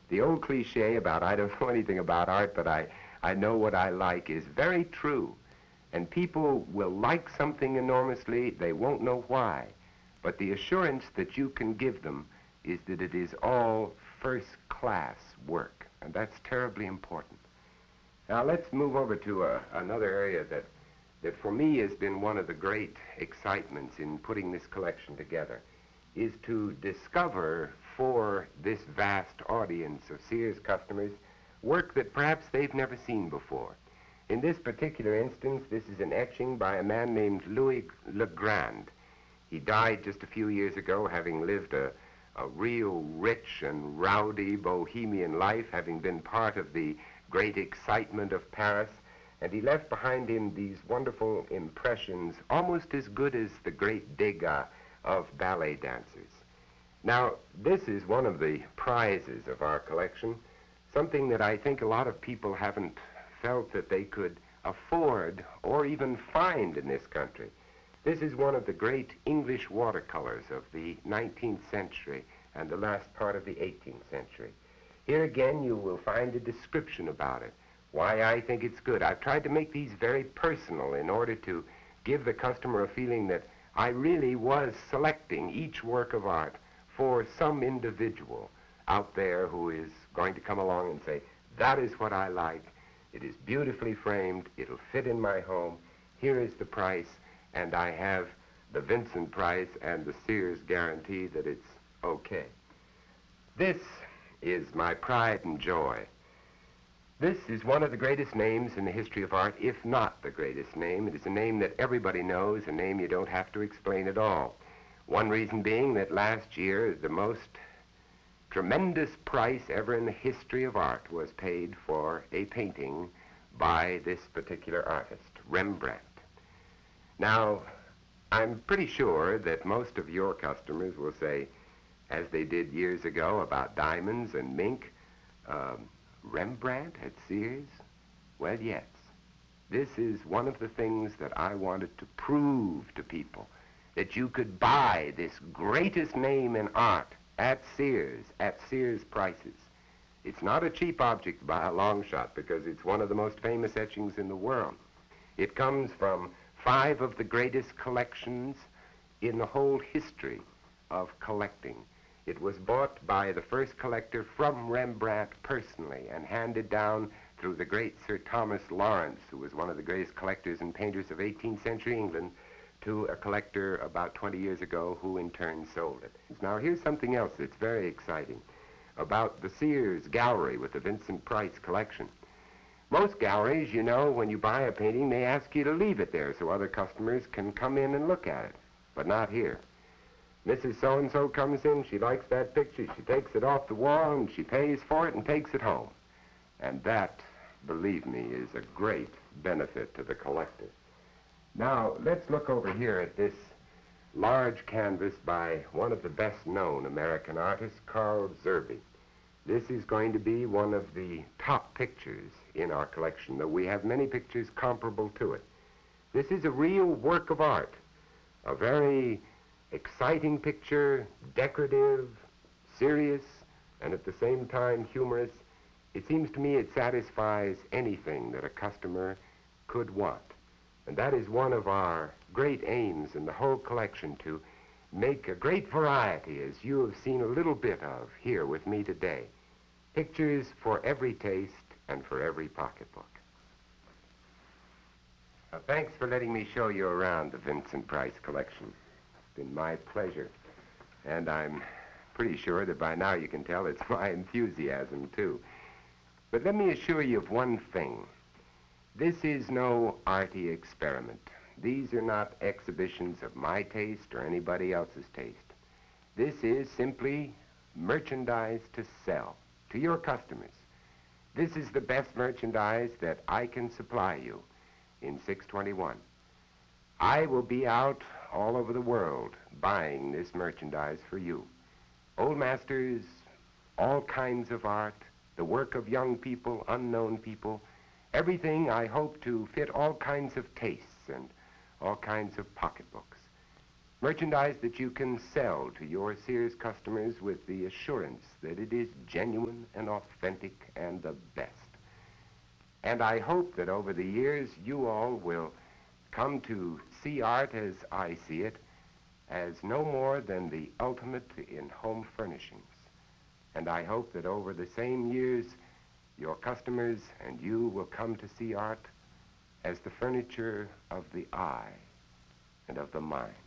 The old cliche about I don't know anything about art, but I know what I like is very true. And people will like something enormously, they won't know why. But the assurance that you can give them is that it is all first-class work, and that's terribly important. Now let's move over to another area that for me has been one of the great excitements in putting this collection together, is to discover for this vast audience of Sears customers work that perhaps they've never seen before. In this particular instance, this is an etching by a man named Louis Legrand. He died just a few years ago, having lived a real rich and rowdy bohemian life, having been part of the great excitement of Paris, and he left behind him these wonderful impressions, almost as good as the great Degas of ballet dancers. Now, this is one of the prizes of our collection, something that I think a lot of people haven't felt that they could afford or even find in this country. This is one of the great English watercolors of the 19th century and the last part of the 18th century. Here again, you will find a description about it, why I think it's good. I've tried to make these very personal in order to give the customer a feeling that I really was selecting each work of art for some individual out there who is going to come along and say, that is what I like. It is beautifully framed. It'll fit in my home. Here is the price, and I have the Vincent price and the Sears guarantee that it's okay. This is my pride and joy. This is one of the greatest names in the history of art, if not the greatest name. It is a name that everybody knows, a name you don't have to explain at all. One reason being that last year, the most tremendous price ever in the history of art was paid for a painting by this particular artist, Rembrandt. Now, I'm pretty sure that most of your customers will say, as they did years ago about diamonds and mink, Rembrandt at Sears? Well, yes. This is one of the things that I wanted to prove to people, that you could buy this greatest name in art at Sears prices. It's not a cheap object by a long shot because it's one of the most famous etchings in the world. It comes from 5 of the greatest collections in the whole history of collecting. It was bought by the first collector from Rembrandt personally and handed down through the great Sir Thomas Lawrence, who was one of the greatest collectors and painters of 18th century England, to a collector about 20 years ago who in turn sold it. Now here's something else that's very exciting about the Sears gallery with the Vincent Price collection. Most galleries, you know, when you buy a painting, they ask you to leave it there so other customers can come in and look at it, but not here. Mrs. So-and-so comes in, she likes that picture, she takes it off the wall and she pays for it and takes it home. And that, believe me, is a great benefit to the collector. Now, let's look over here at this large canvas by one of the best-known American artists, Carl Zerby. This is going to be one of the top pictures in our collection, though we have many pictures comparable to it. This is a real work of art, a very exciting picture, decorative, serious, and at the same time humorous. It seems to me it satisfies anything that a customer could want. And that is one of our great aims in the whole collection, to make a great variety, as you have seen a little bit of here with me today. Pictures for every taste and for every pocketbook. Now, thanks for letting me show you around the Vincent Price collection. It's been my pleasure. And I'm pretty sure that by now you can tell it's my enthusiasm, too. But let me assure you of one thing. This is no arty experiment. These are not exhibitions of my taste or anybody else's taste. This is simply merchandise to sell to your customers. This is the best merchandise that I can supply you in 621. I will be out all over the world buying this merchandise for you. Old masters, all kinds of art, the work of young people, unknown people, everything I hope to fit all kinds of tastes and all kinds of pocketbooks. Merchandise that you can sell to your Sears customers with the assurance that it is genuine and authentic and the best. And I hope that over the years you all will come to see art as I see it, as no more than the ultimate in home furnishings. And I hope that over the same years, your customers and you will come to see art as the furniture of the eye and of the mind.